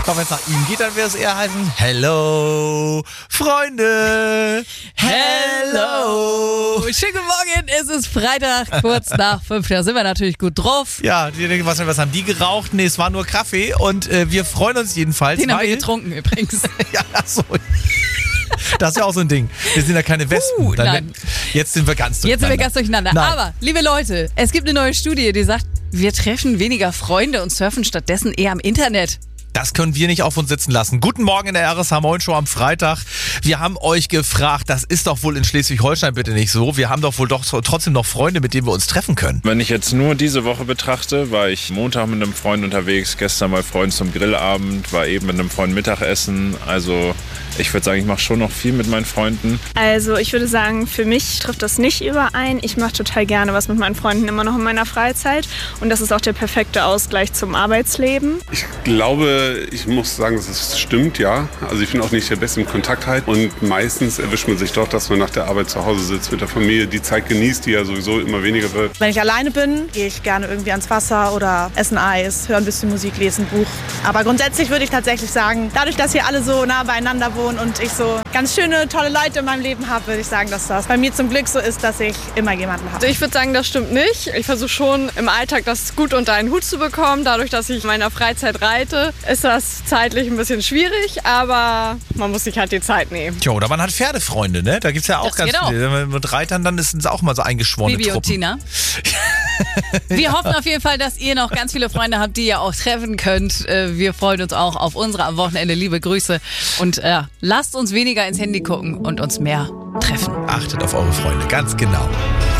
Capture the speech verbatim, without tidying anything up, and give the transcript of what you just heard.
Doch wenn es nach ihm geht, dann wäre es eher heißen, hello, Freunde, hello. Schönen guten Morgen, es ist Freitag, kurz nach fünf, da sind wir natürlich gut drauf. Ja, die denken, was, was haben die geraucht? Nee, es war nur Kaffee und äh, wir freuen uns jedenfalls. Den haben wir weil- getrunken übrigens. Ja, so. Das ist ja auch so ein Ding. Wir sind ja keine Wespen. Uh, Dann- nein. Jetzt sind wir ganz Jetzt sind wir durcheinander. ganz durcheinander. Nein. Aber, liebe Leute, es gibt eine neue Studie, die sagt, wir treffen weniger Freunde und surfen stattdessen eher am Internet. Das können wir nicht auf uns sitzen lassen. Guten Morgen in der R S H Moin Show am Freitag. Wir haben euch gefragt, das ist doch wohl in Schleswig-Holstein bitte nicht so. Wir haben doch wohl doch trotzdem noch Freunde, mit denen wir uns treffen können. Wenn ich jetzt nur diese Woche betrachte, war ich Montag mit einem Freund unterwegs, gestern mal Freund zum Grillabend, war eben mit einem Freund Mittagessen. Also ich würde sagen, ich mache schon noch viel mit meinen Freunden. Also ich würde sagen, für mich trifft das nicht überein. Ich mache total gerne was mit meinen Freunden, immer noch in meiner Freizeit. Und das ist auch der perfekte Ausgleich zum Arbeitsleben. Ich glaube, ich muss sagen, dass es stimmt, ja. Also ich bin auch nicht der Beste im Kontakt halt. Und meistens erwischt man sich doch, dass man nach der Arbeit zu Hause sitzt mit der Familie, die Zeit genießt, die ja sowieso immer weniger wird. Wenn ich alleine bin, gehe ich gerne irgendwie ans Wasser oder essen Eis, höre ein bisschen Musik, lese ein Buch. Aber grundsätzlich würde ich tatsächlich sagen, dadurch, dass hier alle so nah beieinander wohnen und ich so ganz schöne, tolle Leute in meinem Leben habe, würde ich sagen, dass das bei mir zum Glück so ist, dass ich immer jemanden habe. Also ich würde sagen, das stimmt nicht. Ich versuche schon im Alltag das gut unter einen Hut zu bekommen. Dadurch, dass ich in meiner Freizeit reite, ist das zeitlich ein bisschen schwierig, aber man muss sich halt die Zeit nehmen. Tja, oder man hat Pferdefreunde, ne? Da gibt's ja auch Das ganz geht auch. viele. Mit Reitern, dann sind es auch mal so eingeschworene Bibi und Truppen. Tina. Wir hoffen auf jeden Fall, dass ihr noch ganz viele Freunde habt, die ihr auch treffen könnt. Äh, Wir freuen uns auch auf unsere am Wochenende. Liebe Grüße. Und äh, lasst uns weniger ins Handy gucken und uns mehr treffen. Achtet auf eure Freunde, ganz genau.